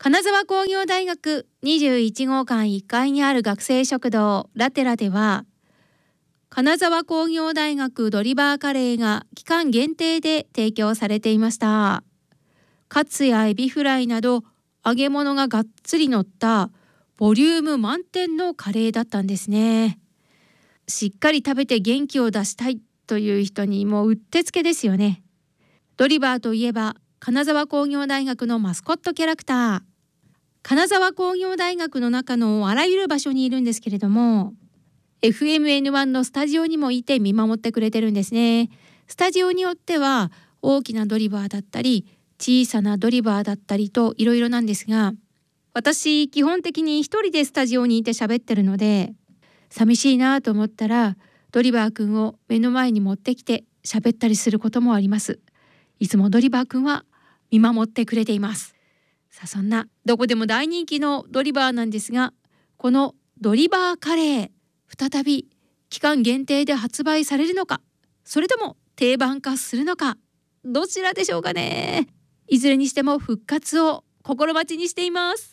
金沢工業大学21号館1階にある学生食堂ラテラでは、金沢工業大学ドリバーカレーが期間限定で提供されていました。カツやエビフライなど揚げ物ががっつり乗ったボリューム満点のカレーだったんですね。しっかり食べて元気を出したいという人にもううってつけですよね。ドリバーといえば金沢工業大学のマスコットキャラクター。金沢工業大学の中のあらゆる場所にいるんですけれども、 FMN1 のスタジオにもいて見守ってくれてるんですね。スタジオによっては大きなドリバーだったり小さなドリバーだったりといろいろなんですが、私基本的に一人でスタジオにいて喋ってるので、寂しいなと思ったらドリバーくんを目の前に持ってきて喋ったりすることもあります。いつもドリバーくんは見守ってくれています。さあ、そんなどこでも大人気のドリバーなんですが、このドリバーカレー再び期間限定で発売されるのか、それとも定番化するのか、どちらでしょうかね。いずれにしても復活を心待ちにしています。